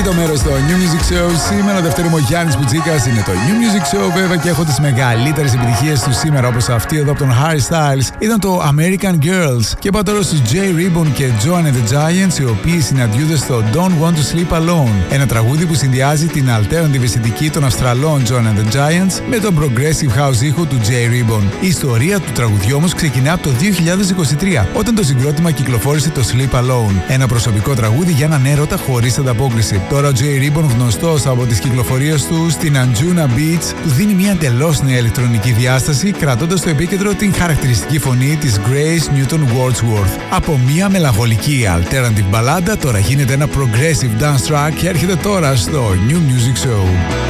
Τρίτο μέρος στο New Music Show. Σήμερα δεύτερο μου Γιάννης Πουτζίκας. Είναι το New Music Show βέβαια και έχω τις μεγαλύτερες επιτυχίες του σήμερα, όπως αυτή εδώ από τον Harry Styles. Ήταν το American Girls. Και πάω τώρα στους Jay Ribbon και Joan and the Giants, οι οποίοι συναντιούνται στο Don't Want to Sleep Alone. Ένα τραγούδι που συνδυάζει την alternative αισθητική των Αυστραλών Joan and the Giants με τον progressive house ήχο του Jay Ribbon. Η ιστορία του τραγουδιού όμως ξεκινά από το 2023, όταν το συγκρότημα κυκλοφόρησε το Sleep Alone. Ένα προσωπικό τραγούδι για έναν έρωτα χωρίς ανταπόκριση. Τώρα ο Jay Ribbon, γνωστός από τις κυκλοφορίες του στην Anjuna Beach, του δίνει μια εντελώς νέα ηλεκτρονική διάσταση, κρατώντας στο επίκεντρο την χαρακτηριστική φωνή της Grace Newton Wordsworth. Από μια μελαγχολική alternative μπαλάντα τώρα γίνεται ένα progressive dance track και έρχεται τώρα στο New Music Show.